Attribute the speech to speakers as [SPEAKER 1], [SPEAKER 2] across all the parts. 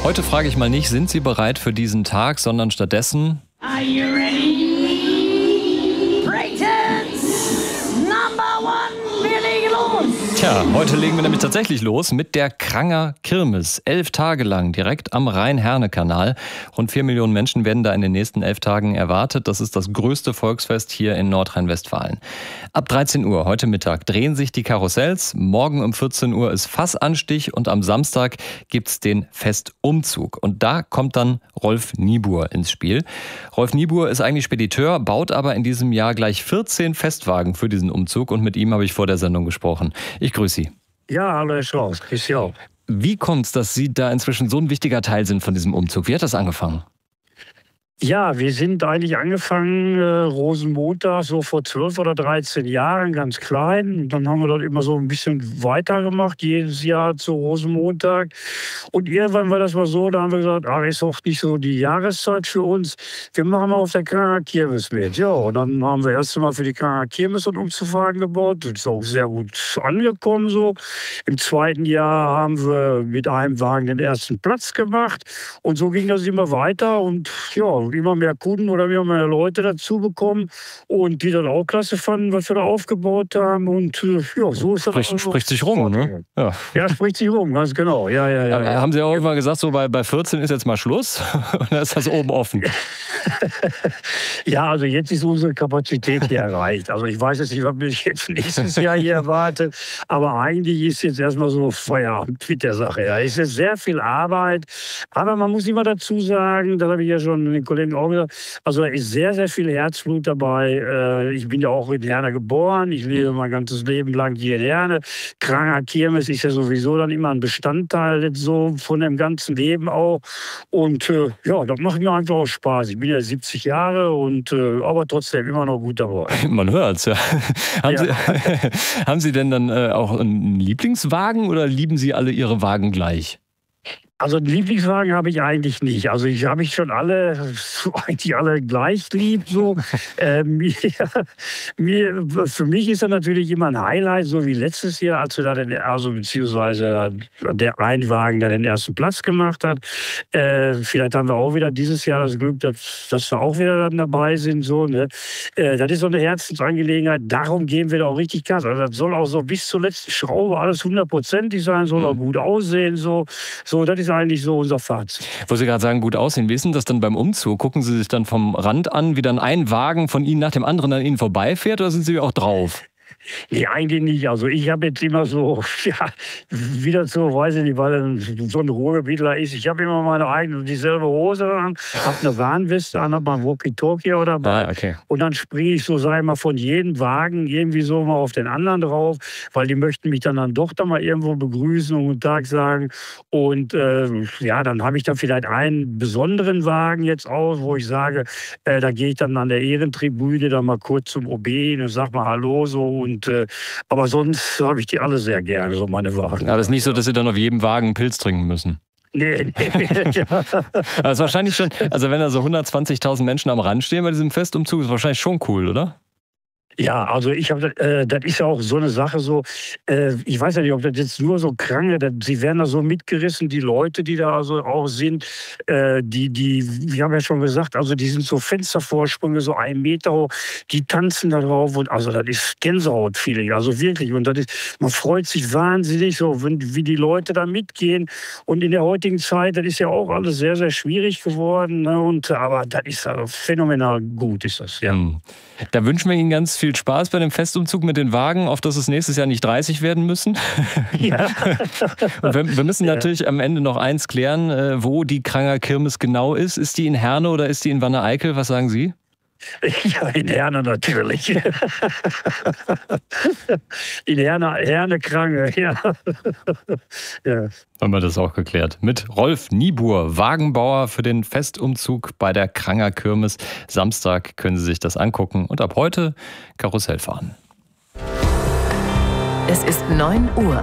[SPEAKER 1] Heute frage ich mal nicht, sind Sie bereit für diesen Tag, sondern stattdessen...
[SPEAKER 2] Are you ready? Breakdance Number One, wir legen los!
[SPEAKER 1] Tja, heute legen wir nämlich tatsächlich los mit der Kranger Kirmes. 11 Tage lang, direkt am Rhein-Herne-Kanal. Rund 4 Millionen Menschen werden da in den nächsten 11 Tagen erwartet. Das ist das größte Volksfest hier in Nordrhein-Westfalen. Ab 13 Uhr heute Mittag drehen sich die Karussells. Morgen um 14 Uhr ist Fassanstich und am Samstag gibt's den Festumzug. Und da kommt dann Rolf Niebuhr ins Spiel. Rolf Niebuhr ist eigentlich Spediteur, baut aber in diesem Jahr gleich 14 Festwagen für diesen Umzug und mit ihm habe ich vor der Sendung gesprochen. Ich grüße Sie.
[SPEAKER 3] Ja, hallo Herr Strauß, grüß Sie auch.
[SPEAKER 1] Wie kommt's, dass Sie da inzwischen so ein wichtiger Teil sind von diesem Umzug? Wie hat das angefangen?
[SPEAKER 3] Ja, wir sind eigentlich angefangen, Rosenmontag, so vor 12 oder 13 Jahren, ganz klein. Und dann haben wir dort immer so ein bisschen weitergemacht, jedes Jahr zu Rosenmontag. Und irgendwann war das mal so, da haben wir gesagt, ist doch nicht so die Jahreszeit für uns. Wir machen mal auf der Kranger Kirmes mit. Ja, und dann haben wir erst mal für die Kranger Kirmes einen Umzugswagen gebaut. Das ist auch sehr gut angekommen so. Im zweiten Jahr haben wir mit einem Wagen den ersten Platz gemacht. Und so ging das immer weiter. Und ja, immer mehr Kunden oder immer mehr Leute dazu bekommen und die dann auch klasse fanden, was wir da aufgebaut haben. Und ja, so ist das.
[SPEAKER 1] Spricht sich rum, ne?
[SPEAKER 3] Ja, spricht sich rum, ganz genau. Ja.
[SPEAKER 1] Haben Sie auch immer gesagt, so bei 14 ist jetzt mal Schluss? Und dann ist das oben offen.
[SPEAKER 3] Ja, also jetzt ist unsere Kapazität hier erreicht. Also ich weiß jetzt nicht, was mich jetzt nächstes Jahr hier erwartet, aber eigentlich ist jetzt erstmal so Feierabend mit der Sache. Ja. Es ist sehr viel Arbeit, aber man muss immer dazu sagen, das habe ich ja schon den Kollegen auch gesagt, also da ist sehr, sehr viel Herzblut dabei. Ich bin ja auch in Herne geboren, ich lebe mein ganzes Leben lang hier in Herne. Kranger Kirmes ist ja sowieso dann immer ein Bestandteil jetzt so von dem ganzen Leben auch. Und ja, das macht mir einfach auch Spaß. Ich bin ja 70 Jahre und aber trotzdem immer noch gut dabei.
[SPEAKER 1] Man hört's, ja. Haben Sie denn dann auch einen Lieblingswagen oder lieben Sie alle Ihre Wagen gleich?
[SPEAKER 3] Also einen Lieblingswagen habe ich eigentlich nicht. Also ich habe schon eigentlich alle gleich lieb. So. Für mich ist das natürlich immer ein Highlight, so wie letztes Jahr, als wir da beziehungsweise der Rheinwagen da den ersten Platz gemacht hat. Vielleicht haben wir auch wieder dieses Jahr das Glück, dass wir auch wieder dann dabei sind. So, ne? Das ist so eine Herzensangelegenheit. Darum gehen wir da auch richtig Gas. Also das soll auch so bis zur letzten Schraube alles 100%ig sein, soll auch gut aussehen. So, das ist eigentlich so unser Fazit.
[SPEAKER 1] Wo Sie gerade sagen, gut aussehen, wie ist denn das dann beim Umzug? Gucken Sie sich dann vom Rand an, wie dann ein Wagen von Ihnen nach dem anderen an Ihnen vorbeifährt, oder sind Sie auch drauf?
[SPEAKER 3] Nee, eigentlich nicht. Also ich habe jetzt immer so, wieder so, weiß ich nicht, weil so ein Ruhrgebietler ist. Ich habe immer meine eigene, dieselbe Hose an, habe eine Warnweste an, habe mein Walkie-Talkie dabei.
[SPEAKER 1] Okay.
[SPEAKER 3] Und dann springe ich so, sag ich mal, von jedem Wagen irgendwie so mal auf den anderen drauf, weil die möchten mich dann doch da mal irgendwo begrüßen und guten Tag sagen. Und dann habe ich dann vielleicht einen besonderen Wagen jetzt aus, wo ich sage, da gehe ich dann an der Ehrentribüne dann mal kurz zum OB und sag mal Hallo so. Aber sonst habe ich die alle sehr gerne, so meine Wagen.
[SPEAKER 1] Aber es ist nicht so, dass Sie dann auf jedem Wagen einen Pilz trinken müssen.
[SPEAKER 3] Nee.
[SPEAKER 1] Das ist wahrscheinlich schon, also wenn da so 120.000 Menschen am Rand stehen bei diesem Festumzug, ist wahrscheinlich schon cool, oder?
[SPEAKER 3] Ja, also das ist ja auch so eine Sache so, ich weiß ja nicht, ob das jetzt nur so sie werden da so mitgerissen, die Leute, die da also auch sind, wir haben ja schon gesagt, also die sind so Fenstervorsprünge, so 1 Meter hoch, die tanzen da drauf und also das ist Gänsehaut-Feeling, also wirklich und man freut sich wahnsinnig so, wie die Leute da mitgehen und in der heutigen Zeit, das ist ja auch alles sehr, sehr schwierig geworden, ne? Aber das ist phänomenal gut, ist das, ja.
[SPEAKER 1] Da wünschen wir Ihnen ganz viel Spaß bei dem Festumzug mit den Wagen, auf dass es nächstes Jahr nicht 30 werden müssen. Ja. Und wir müssen natürlich am Ende noch eins klären, wo die Kranger Kirmes genau ist. Ist die in Herne oder ist die in Wanne-Eickel? Was sagen Sie?
[SPEAKER 3] Ja, in Herne natürlich. In Herne Krange, ja. Ja.
[SPEAKER 1] Haben wir das auch geklärt. Mit Rolf Niebuhr, Wagenbauer für den Festumzug bei der Kranger Kirmes. Samstag können Sie sich das angucken und ab heute Karussell fahren.
[SPEAKER 4] Es ist 9 Uhr.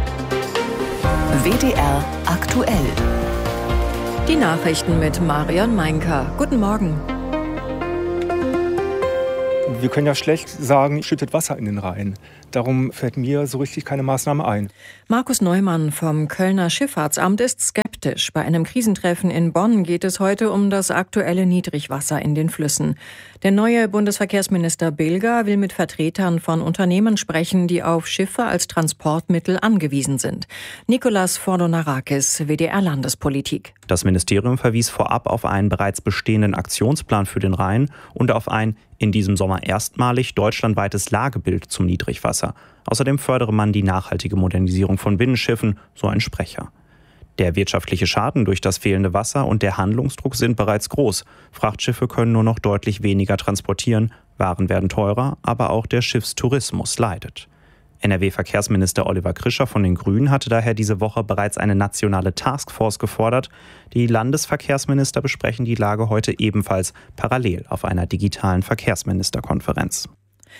[SPEAKER 4] WDR aktuell.
[SPEAKER 5] Die Nachrichten mit Marion Meinker. Guten Morgen.
[SPEAKER 6] Wir können ja schlecht sagen, schüttet Wasser in den Rhein. Darum fällt mir so richtig keine Maßnahme ein.
[SPEAKER 7] Markus Neumann vom Kölner Schifffahrtsamt ist skeptisch. Bei einem Krisentreffen in Bonn geht es heute um das aktuelle Niedrigwasser in den Flüssen. Der neue Bundesverkehrsminister Bilger will mit Vertretern von Unternehmen sprechen, die auf Schiffe als Transportmittel angewiesen sind. Nikolas Fordonarakis, WDR Landespolitik.
[SPEAKER 8] Das Ministerium verwies vorab auf einen bereits bestehenden Aktionsplan für den Rhein und auf ein in diesem Sommer erstmalig deutschlandweites Lagebild zum Niedrigwasser. Außerdem fördere man die nachhaltige Modernisierung von Binnenschiffen, so ein Sprecher. Der wirtschaftliche Schaden durch das fehlende Wasser und der Handlungsdruck sind bereits groß. Frachtschiffe können nur noch deutlich weniger transportieren, Waren werden teurer, aber auch der Schiffstourismus leidet. NRW-Verkehrsminister Oliver Krischer von den Grünen hatte daher diese Woche bereits eine nationale Taskforce gefordert. Die Landesverkehrsminister besprechen die Lage heute ebenfalls parallel auf einer digitalen Verkehrsministerkonferenz.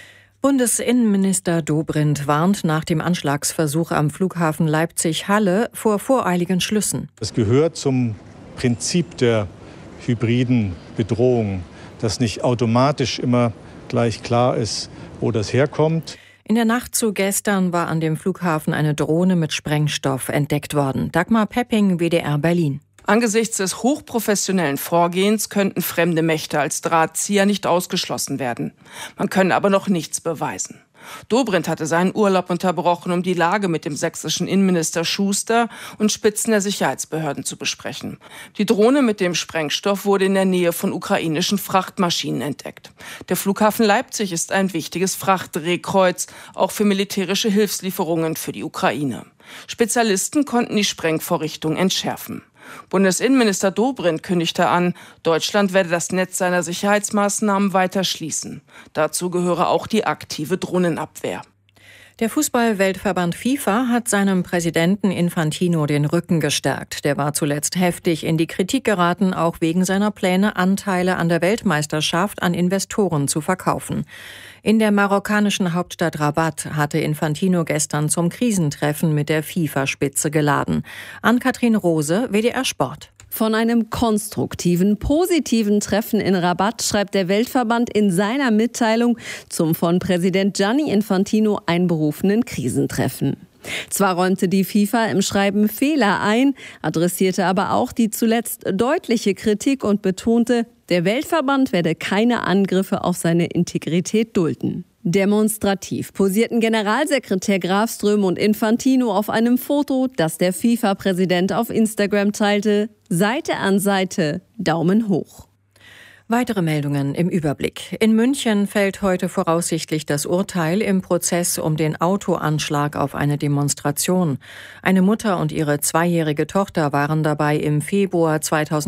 [SPEAKER 7] Bundesinnenminister Dobrindt warnt nach dem Anschlagsversuch am Flughafen Leipzig-Halle vor voreiligen Schlüssen.
[SPEAKER 9] Es gehört zum Prinzip der hybriden Bedrohung, dass nicht automatisch immer gleich klar ist, wo das herkommt.
[SPEAKER 7] In der Nacht zu gestern war an dem Flughafen eine Drohne mit Sprengstoff entdeckt worden. Dagmar Pepping, WDR Berlin.
[SPEAKER 10] Angesichts des hochprofessionellen Vorgehens könnten fremde Mächte als Drahtzieher nicht ausgeschlossen werden. Man könne aber noch nichts beweisen. Dobrindt hatte seinen Urlaub unterbrochen, um die Lage mit dem sächsischen Innenminister Schuster und Spitzen der Sicherheitsbehörden zu besprechen. Die Drohne mit dem Sprengstoff wurde in der Nähe von ukrainischen Frachtmaschinen entdeckt. Der Flughafen Leipzig ist ein wichtiges Frachtdrehkreuz, auch für militärische Hilfslieferungen für die Ukraine. Spezialisten konnten die Sprengvorrichtung entschärfen. Bundesinnenminister Dobrindt kündigte an, Deutschland werde das Netz seiner Sicherheitsmaßnahmen weiter schließen. Dazu gehöre auch die aktive Drohnenabwehr.
[SPEAKER 7] Der Fußball-Weltverband FIFA hat seinem Präsidenten Infantino den Rücken gestärkt. Der war zuletzt heftig in die Kritik geraten, auch wegen seiner Pläne, Anteile an der Weltmeisterschaft an Investoren zu verkaufen. In der marokkanischen Hauptstadt Rabat hatte Infantino gestern zum Krisentreffen mit der FIFA-Spitze geladen. Ann-Kathrin Rose, WDR Sport.
[SPEAKER 11] Von einem konstruktiven, positiven Treffen in Rabat schreibt der Weltverband in seiner Mitteilung zum von Präsident Gianni Infantino einberufenen Krisentreffen. Zwar räumte die FIFA im Schreiben Fehler ein, adressierte aber auch die zuletzt deutliche Kritik und betonte, der Weltverband werde keine Angriffe auf seine Integrität dulden. Demonstrativ posierten Generalsekretär Grafström und Infantino auf einem Foto, das der FIFA-Präsident auf Instagram teilte. Seite an Seite, Daumen hoch.
[SPEAKER 7] Weitere Meldungen im Überblick. In München fällt heute voraussichtlich das Urteil im Prozess um den Autoanschlag auf eine Demonstration. Eine Mutter und ihre 2-jährige Tochter waren dabei im Februar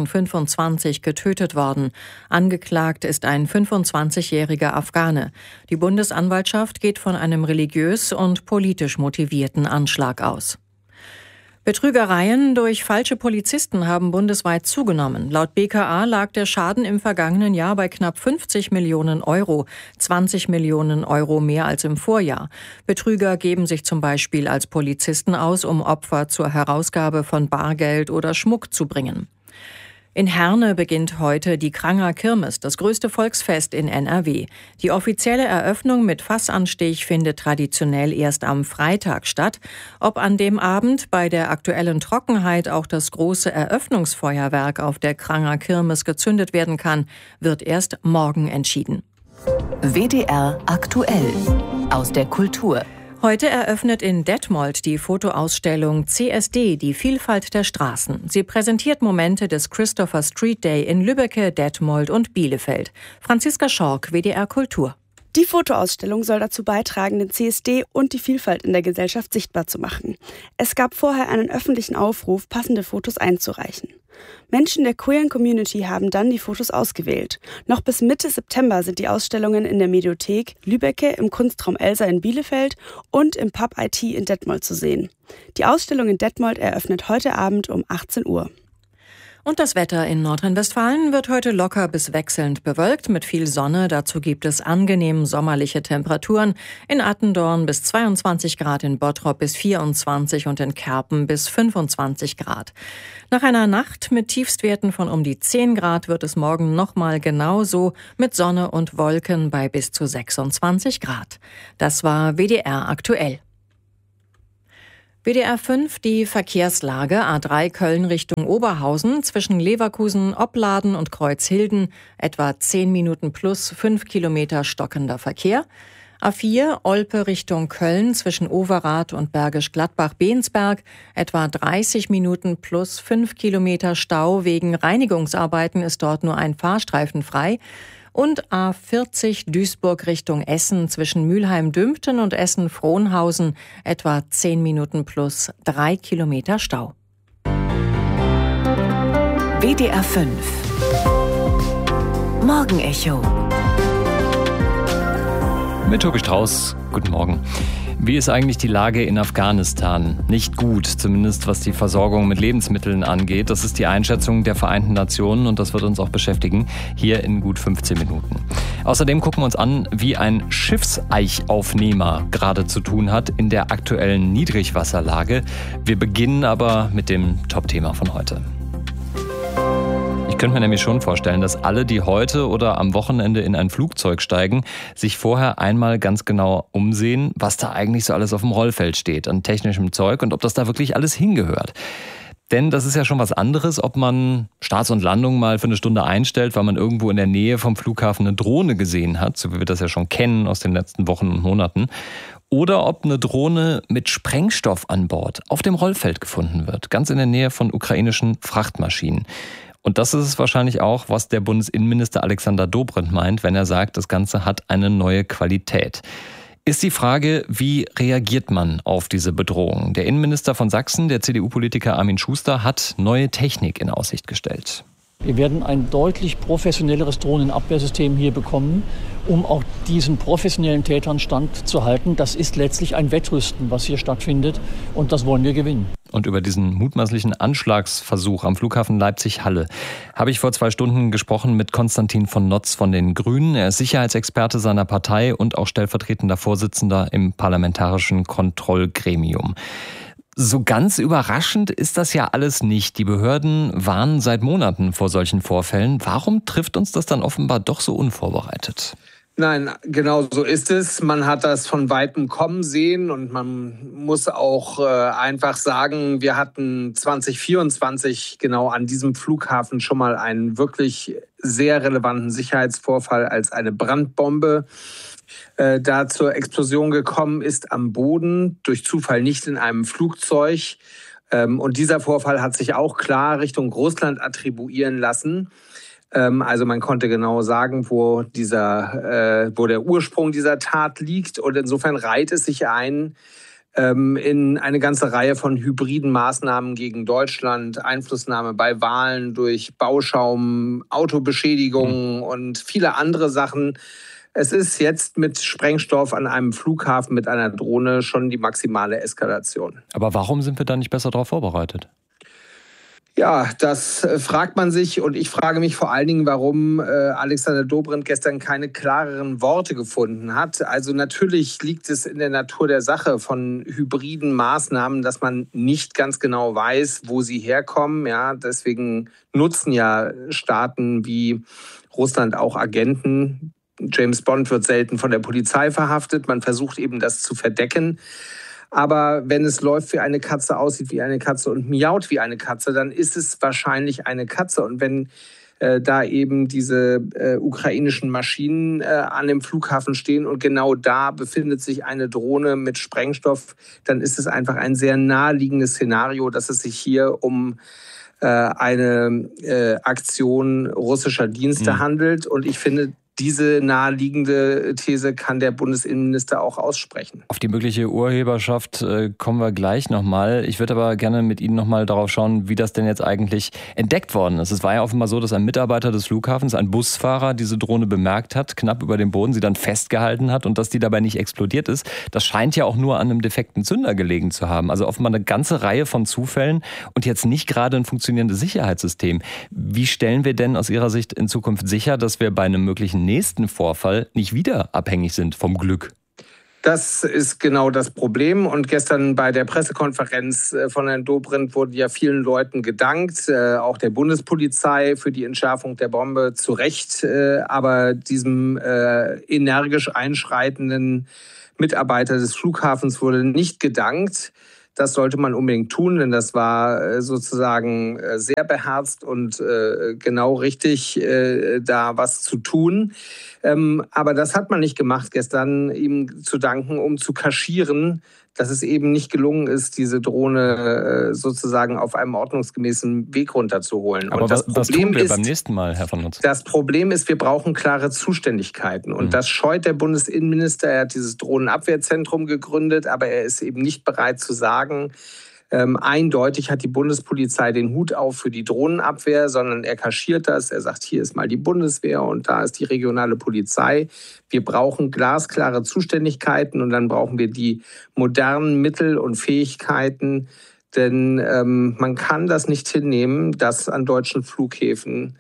[SPEAKER 7] 2025 getötet worden. Angeklagt ist ein 25-jähriger Afghane. Die Bundesanwaltschaft geht von einem religiös und politisch motivierten Anschlag aus. Betrügereien durch falsche Polizisten haben bundesweit zugenommen. Laut BKA lag der Schaden im vergangenen Jahr bei knapp 50 Millionen Euro, 20 Millionen Euro mehr als im Vorjahr. Betrüger geben sich zum Beispiel als Polizisten aus, um Opfer zur Herausgabe von Bargeld oder Schmuck zu bringen. In Herne beginnt heute die Kranger Kirmes, das größte Volksfest in NRW. Die offizielle Eröffnung mit Fassanstich findet traditionell erst am Freitag statt. Ob an dem Abend bei der aktuellen Trockenheit auch das große Eröffnungsfeuerwerk auf der Kranger Kirmes gezündet werden kann, wird erst morgen entschieden.
[SPEAKER 4] WDR aktuell aus der Kultur.
[SPEAKER 7] Heute eröffnet in Detmold die Fotoausstellung CSD, die Vielfalt der Straßen. Sie präsentiert Momente des Christopher Street Day in Lübbecke, Detmold und Bielefeld. Franziska Schork, WDR Kultur.
[SPEAKER 12] Die Fotoausstellung soll dazu beitragen, den CSD und die Vielfalt in der Gesellschaft sichtbar zu machen. Es gab vorher einen öffentlichen Aufruf, passende Fotos einzureichen. Menschen der queeren Community haben dann die Fotos ausgewählt. Noch bis Mitte September sind die Ausstellungen in der Mediothek Lübbecke, im Kunstraum Elsa in Bielefeld und im Pub IT in Detmold zu sehen. Die Ausstellung in Detmold eröffnet heute Abend um 18 Uhr.
[SPEAKER 7] Und das Wetter in Nordrhein-Westfalen wird heute locker bis wechselnd bewölkt mit viel Sonne. Dazu gibt es angenehm sommerliche Temperaturen. In Attendorn bis 22 Grad, in Bottrop bis 24 und in Kerpen bis 25 Grad. Nach einer Nacht mit Tiefstwerten von um die 10 Grad wird es morgen nochmal genauso mit Sonne und Wolken bei bis zu 26 Grad. Das war WDR aktuell. WDR 5, die Verkehrslage. A3 Köln Richtung Oberhausen zwischen Leverkusen, Opladen und Kreuzhilden etwa 10 Minuten plus 5 Kilometer stockender Verkehr. A4 Olpe Richtung Köln zwischen Overath und Bergisch Gladbach-Bensberg etwa 30 Minuten plus 5 Kilometer Stau. Wegen Reinigungsarbeiten ist dort nur ein Fahrstreifen frei. Und A40 Duisburg Richtung Essen zwischen Mülheim-Dümpten und Essen-Frohnhausen etwa 10 Minuten plus 3 Kilometer Stau.
[SPEAKER 4] WDR 5 Morgenecho
[SPEAKER 1] Mit Tobi Strauß, guten Morgen. Wie ist eigentlich die Lage in Afghanistan? Nicht gut, zumindest was die Versorgung mit Lebensmitteln angeht. Das ist die Einschätzung der Vereinten Nationen und das wird uns auch beschäftigen, hier in gut 15 Minuten. Außerdem gucken wir uns an, wie ein Schiffseichaufnehmer gerade zu tun hat in der aktuellen Niedrigwasserlage. Wir beginnen aber mit dem Top-Thema von heute. Ich könnte mir nämlich schon vorstellen, dass alle, die heute oder am Wochenende in ein Flugzeug steigen, sich vorher einmal ganz genau umsehen, was da eigentlich so alles auf dem Rollfeld steht an technischem Zeug und ob das da wirklich alles hingehört. Denn das ist ja schon was anderes, ob man Starts und Landung mal für eine Stunde einstellt, weil man irgendwo in der Nähe vom Flughafen eine Drohne gesehen hat, so wie wir das ja schon kennen aus den letzten Wochen und Monaten. Oder ob eine Drohne mit Sprengstoff an Bord auf dem Rollfeld gefunden wird, ganz in der Nähe von ukrainischen Frachtmaschinen. Und das ist es wahrscheinlich auch, was der Bundesinnenminister Alexander Dobrindt meint, wenn er sagt, das Ganze hat eine neue Qualität. Ist die Frage, wie reagiert man auf diese Bedrohung? Der Innenminister von Sachsen, der CDU-Politiker Armin Schuster, hat neue Technik in Aussicht gestellt.
[SPEAKER 13] Wir werden ein deutlich professionelleres Drohnenabwehrsystem hier bekommen, um auch diesen professionellen Tätern standzuhalten. Das ist letztlich ein Wettrüsten, was hier stattfindet, und das wollen wir gewinnen.
[SPEAKER 1] Und über diesen mutmaßlichen Anschlagsversuch am Flughafen Leipzig-Halle habe ich vor 2 Stunden gesprochen mit Konstantin von Notz von den Grünen. Er ist Sicherheitsexperte seiner Partei und auch stellvertretender Vorsitzender im Parlamentarischen Kontrollgremium. So ganz überraschend ist das ja alles nicht. Die Behörden warnen seit Monaten vor solchen Vorfällen. Warum trifft uns das dann offenbar doch so unvorbereitet?
[SPEAKER 14] Nein, genau so ist es. Man hat das von Weitem kommen sehen und man muss auch einfach sagen, wir hatten 2024 genau an diesem Flughafen schon mal einen wirklich sehr relevanten Sicherheitsvorfall, als eine Brandbombe da zur Explosion gekommen ist am Boden, durch Zufall nicht in einem Flugzeug. Und dieser Vorfall hat sich auch klar Richtung Russland attribuieren lassen. Also man konnte genau sagen, wo der Ursprung dieser Tat liegt. Und insofern reiht es sich ein in eine ganze Reihe von hybriden Maßnahmen gegen Deutschland, Einflussnahme bei Wahlen durch Bauschaum, Autobeschädigungen und viele andere Sachen. Es ist jetzt mit Sprengstoff an einem Flughafen mit einer Drohne schon die maximale Eskalation.
[SPEAKER 1] Aber warum sind wir da nicht besser darauf vorbereitet?
[SPEAKER 14] Ja, das fragt man sich, und ich frage mich vor allen Dingen, warum Alexander Dobrindt gestern keine klareren Worte gefunden hat. Also natürlich liegt es in der Natur der Sache von hybriden Maßnahmen, dass man nicht ganz genau weiß, wo sie herkommen. Ja, deswegen nutzen ja Staaten wie Russland auch Agenten. James Bond wird selten von der Polizei verhaftet. Man versucht eben, das zu verdecken. Aber wenn es läuft wie eine Katze, aussieht wie eine Katze und miaut wie eine Katze, dann ist es wahrscheinlich eine Katze. Und wenn da eben diese ukrainischen Maschinen an dem Flughafen stehen und genau da befindet sich eine Drohne mit Sprengstoff, dann ist es einfach ein sehr naheliegendes Szenario, dass es sich hier um eine Aktion russischer Dienste handelt. Und ich finde, diese naheliegende These kann der Bundesinnenminister auch aussprechen.
[SPEAKER 1] Auf die mögliche Urheberschaft kommen wir gleich nochmal. Ich würde aber gerne mit Ihnen nochmal darauf schauen, wie das denn jetzt eigentlich entdeckt worden ist. Es war ja offenbar so, dass ein Mitarbeiter des Flughafens, ein Busfahrer, diese Drohne bemerkt hat, knapp über dem Boden, sie dann festgehalten hat und dass die dabei nicht explodiert ist. Das scheint ja auch nur an einem defekten Zünder gelegen zu haben. Also offenbar eine ganze Reihe von Zufällen und jetzt nicht gerade ein funktionierendes Sicherheitssystem. Wie stellen wir denn aus Ihrer Sicht in Zukunft sicher, dass wir bei einem möglichen nächsten Vorfall nicht wieder abhängig sind vom Glück?
[SPEAKER 14] Das ist genau das Problem. Und gestern bei der Pressekonferenz von Herrn Dobrindt wurde ja vielen Leuten gedankt, auch der Bundespolizei für die Entschärfung der Bombe, zu Recht. Aber diesem energisch einschreitenden Mitarbeiter des Flughafens wurde nicht gedankt. Das sollte man unbedingt tun, denn das war sozusagen sehr beherzt und genau richtig, da was zu tun. Aber das hat man nicht gemacht, gestern ihm zu danken, um zu kaschieren, dass es eben nicht gelungen ist, diese Drohne sozusagen auf einem ordnungsgemäßen Weg runterzuholen.
[SPEAKER 1] Aber was tun wir beim nächsten Mal, Herr von Notz?
[SPEAKER 14] Das Problem ist, wir brauchen klare Zuständigkeiten. Und das scheut der Bundesinnenminister. Er hat dieses Drohnenabwehrzentrum gegründet, aber er ist eben nicht bereit zu sagen, eindeutig hat die Bundespolizei den Hut auf für die Drohnenabwehr, sondern er kaschiert das. Er sagt, hier ist mal die Bundeswehr und da ist die regionale Polizei. Wir brauchen glasklare Zuständigkeiten und dann brauchen wir die modernen Mittel und Fähigkeiten. Denn man kann das nicht hinnehmen, dass an deutschen Flughäfen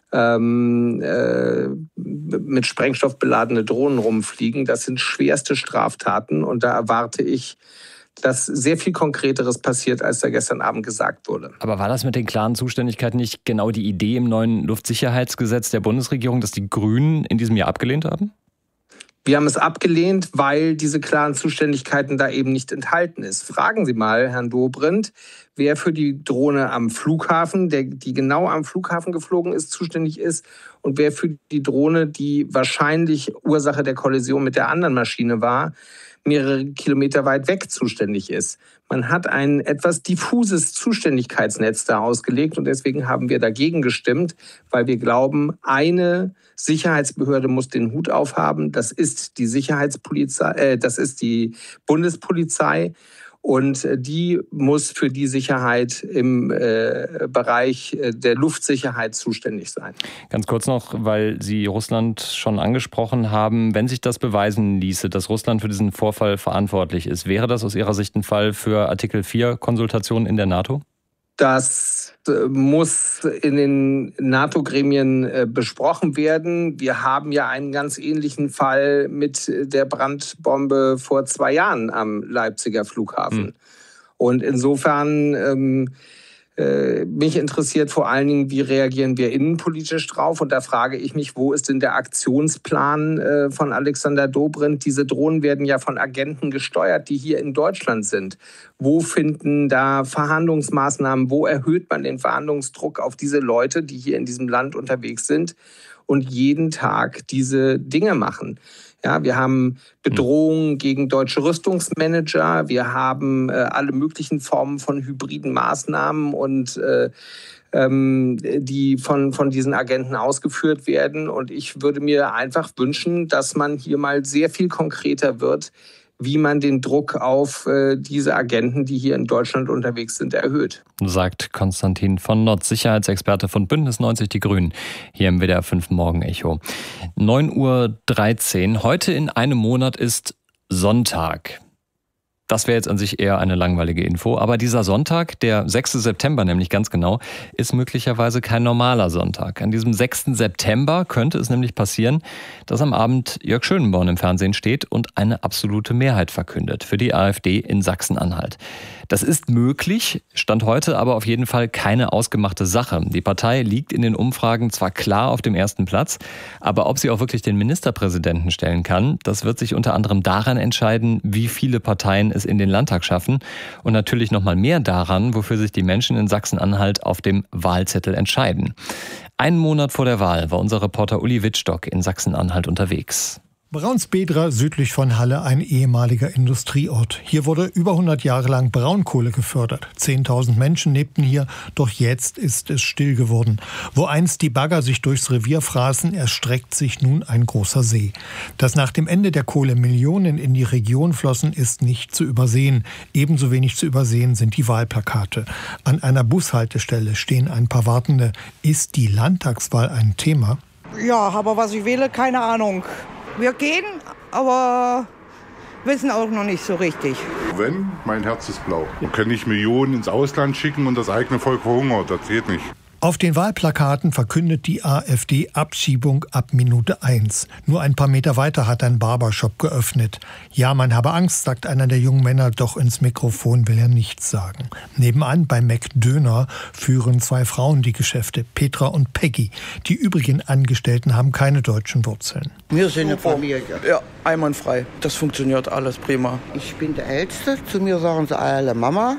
[SPEAKER 14] mit Sprengstoff beladene Drohnen rumfliegen. Das sind schwerste Straftaten und da erwarte ich, dass sehr viel Konkreteres passiert, als da gestern Abend gesagt wurde.
[SPEAKER 1] Aber war das mit den klaren Zuständigkeiten nicht genau die Idee im neuen Luftsicherheitsgesetz der Bundesregierung, das die Grünen in diesem Jahr abgelehnt haben?
[SPEAKER 14] Wir haben es abgelehnt, weil diese klaren Zuständigkeiten da eben nicht enthalten ist. Fragen Sie mal Herrn Dobrindt, wer für die Drohne am Flughafen, die genau am Flughafen geflogen ist, zuständig ist und wer für die Drohne, die wahrscheinlich Ursache der Kollision mit der anderen Maschine war, mehrere Kilometer weit weg zuständig ist. Man hat ein etwas diffuses Zuständigkeitsnetz da ausgelegt und deswegen haben wir dagegen gestimmt, weil wir glauben, eine Sicherheitsbehörde muss den Hut aufhaben. Das ist die Sicherheitspolizei, das ist die Bundespolizei. Und die muss für die Sicherheit im Bereich der Luftsicherheit zuständig sein.
[SPEAKER 1] Ganz kurz noch, weil Sie Russland schon angesprochen haben. Wenn sich das beweisen ließe, dass Russland für diesen Vorfall verantwortlich ist, wäre das aus Ihrer Sicht ein Fall für Artikel 4 Konsultationen in der NATO?
[SPEAKER 14] Das muss in den NATO-Gremien besprochen werden. Wir haben ja einen ganz ähnlichen Fall mit der Brandbombe vor 2 Jahren am Leipziger Flughafen. Und insofern mich interessiert vor allen Dingen, wie reagieren wir innenpolitisch drauf? Und da frage ich mich, wo ist denn der Aktionsplan von Alexander Dobrindt? Diese Drohnen werden ja von Agenten gesteuert, die hier in Deutschland sind. Wo finden da Verhandlungsmaßnahmen? Wo erhöht man den Verhandlungsdruck auf diese Leute, die hier in diesem Land unterwegs sind und jeden Tag diese Dinge machen? Ja, wir haben Bedrohungen gegen deutsche Rüstungsmanager, wir haben alle möglichen Formen von hybriden Maßnahmen und die von diesen Agenten ausgeführt werden. Und ich würde mir einfach wünschen, dass man hier mal sehr viel konkreter wird, wie man den Druck auf diese Agenten, die hier in Deutschland unterwegs sind, erhöht.
[SPEAKER 1] Sagt Konstantin von Notz, Sicherheitsexperte von Bündnis 90 Die Grünen, hier im WDR 5 Morgen-Echo. 9:13 Uhr. Heute in einem Monat ist Sonntag. Das wäre jetzt an sich eher eine langweilige Info. Aber dieser Sonntag, der 6. September nämlich ganz genau, ist möglicherweise kein normaler Sonntag. An diesem 6. September könnte es nämlich passieren, dass am Abend Jörg Schönborn im Fernsehen steht und eine absolute Mehrheit verkündet für die AfD in Sachsen-Anhalt. Das ist möglich, Stand heute aber auf jeden Fall keine ausgemachte Sache. Die Partei liegt in den Umfragen zwar klar auf dem ersten Platz, aber ob sie auch wirklich den Ministerpräsidenten stellen kann, das wird sich unter anderem daran entscheiden, wie viele Parteien es in den Landtag schaffen und natürlich noch mal mehr daran, wofür sich die Menschen in Sachsen-Anhalt auf dem Wahlzettel entscheiden. Einen Monat vor der Wahl war unser Reporter Uli Wittstock in Sachsen-Anhalt unterwegs.
[SPEAKER 15] Braunsbedra südlich von Halle, ein ehemaliger Industrieort. Hier wurde über 100 Jahre lang Braunkohle gefördert. 10.000 Menschen lebten hier, doch jetzt ist es still geworden. Wo einst die Bagger sich durchs Revier fraßen, erstreckt sich nun ein großer See. Dass nach dem Ende der Kohle Millionen in die Region flossen, ist nicht zu übersehen. Ebenso wenig zu übersehen sind die Wahlplakate. An einer Bushaltestelle stehen ein paar Wartende. Ist die Landtagswahl ein Thema?
[SPEAKER 16] Ja, aber was ich wähle, keine Ahnung. Wir gehen, aber wissen auch noch nicht so richtig.
[SPEAKER 17] Wenn, mein Herz ist blau. Man kann nicht Millionen ins Ausland schicken und das eigene Volk verhungert. Das geht nicht.
[SPEAKER 15] Auf den Wahlplakaten verkündet die AfD Abschiebung ab Minute 1. Nur ein paar Meter weiter hat ein Barbershop geöffnet. Ja, man habe Angst, sagt einer der jungen Männer, doch ins Mikrofon will er nichts sagen. Nebenan bei McDöner führen 2 Frauen die Geschäfte, Petra und Peggy. Die übrigen Angestellten haben keine deutschen Wurzeln.
[SPEAKER 18] Wir sind eine Familie.
[SPEAKER 19] Ja, einwandfrei. Das funktioniert alles prima.
[SPEAKER 18] Ich bin der Älteste. Zu mir sagen sie alle Mama.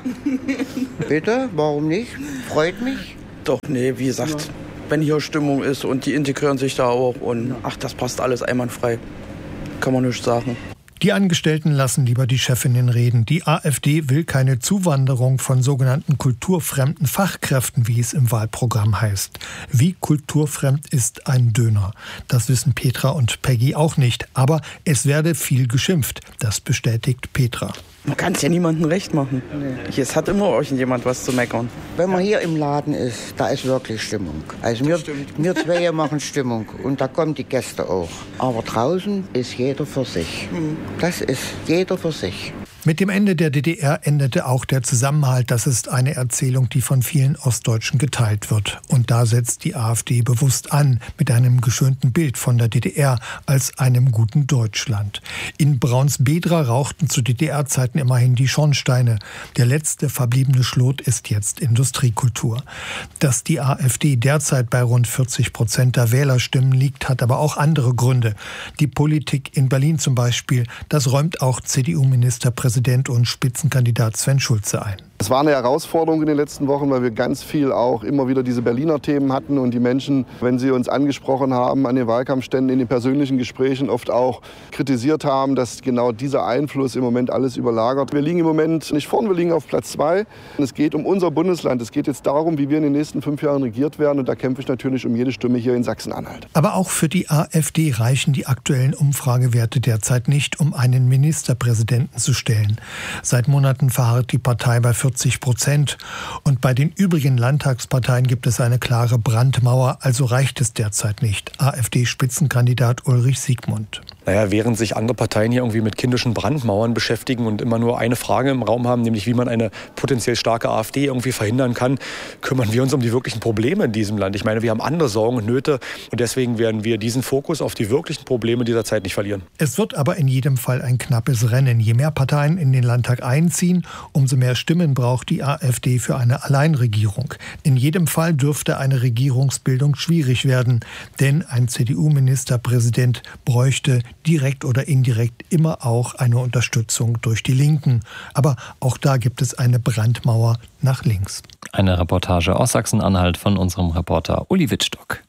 [SPEAKER 18] Bitte, warum nicht? Freut mich.
[SPEAKER 19] Doch, nee, wie gesagt, wenn hier Stimmung ist und die integrieren sich da auch und das passt alles einwandfrei. Kann man nichts sagen.
[SPEAKER 15] Die Angestellten lassen lieber die Chefinnen reden. Die AfD will keine Zuwanderung von sogenannten kulturfremden Fachkräften, wie es im Wahlprogramm heißt. Wie kulturfremd ist ein Döner? Das wissen Petra und Peggy auch nicht. Aber es werde viel geschimpft. Das bestätigt Petra.
[SPEAKER 19] Man kann es ja niemandem recht machen. Nee. Es hat immer irgendjemand was zu meckern.
[SPEAKER 18] Wenn man hier im Laden ist, da ist wirklich Stimmung. Also wir zwei machen Stimmung und da kommen die Gäste auch. Aber draußen ist jeder für sich. Das ist jeder für sich.
[SPEAKER 15] Mit dem Ende der DDR endete auch der Zusammenhalt. Das ist eine Erzählung, die von vielen Ostdeutschen geteilt wird. Und da setzt die AfD bewusst an, mit einem geschönten Bild von der DDR als einem guten Deutschland. In Braunsbedra rauchten zu DDR-Zeiten immerhin die Schornsteine. Der letzte verbliebene Schlot ist jetzt Industriekultur. Dass die AfD derzeit bei rund 40% der Wählerstimmen liegt, hat aber auch andere Gründe. Die Politik in Berlin zum Beispiel, das räumt auch CDU-Ministerpräsident und Spitzenkandidat Sven Schulze ein.
[SPEAKER 20] Es war eine Herausforderung in den letzten Wochen, weil wir ganz viel auch immer wieder diese Berliner Themen hatten und die Menschen, wenn sie uns angesprochen haben an den Wahlkampfständen, in den persönlichen Gesprächen oft auch kritisiert haben, dass genau dieser Einfluss im Moment alles überlagert. Wir liegen im Moment nicht vorn, wir liegen auf Platz 2. Es geht um unser Bundesland. Es geht jetzt darum, wie wir in den nächsten 5 Jahren regiert werden und da kämpfe ich natürlich um jede Stimme hier in Sachsen-Anhalt.
[SPEAKER 15] Aber auch für die AfD reichen die aktuellen Umfragewerte derzeit nicht, um einen Ministerpräsidenten zu stellen. Seit Monaten verharrt die Partei bei 40%. Und bei den übrigen Landtagsparteien gibt es eine klare Brandmauer, also reicht es derzeit nicht. AfD-Spitzenkandidat Ulrich Siegmund.
[SPEAKER 21] Naja, während sich andere Parteien hier irgendwie mit kindischen Brandmauern beschäftigen und immer nur eine Frage im Raum haben, nämlich wie man eine potenziell starke AfD irgendwie verhindern kann, kümmern wir uns um die wirklichen Probleme in diesem Land. Ich meine, wir haben andere Sorgen und Nöte und deswegen werden wir diesen Fokus auf die wirklichen Probleme dieser Zeit nicht verlieren.
[SPEAKER 15] Es wird aber in jedem Fall ein knappes Rennen. Je mehr Parteien in den Landtag einziehen, umso mehr Stimmen braucht die AfD für eine Alleinregierung. In jedem Fall dürfte eine Regierungsbildung schwierig werden, denn ein CDU-Ministerpräsident bräuchte direkt oder indirekt immer auch eine Unterstützung durch die Linken. Aber auch da gibt es eine Brandmauer nach links.
[SPEAKER 1] Eine Reportage aus Sachsen-Anhalt von unserem Reporter Uli Wittstock.